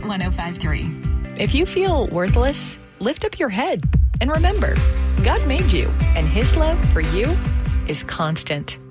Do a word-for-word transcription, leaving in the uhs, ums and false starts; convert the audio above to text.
one oh five three. If you feel worthless, lift up your head. And remember, God made you, and His love for you is constant.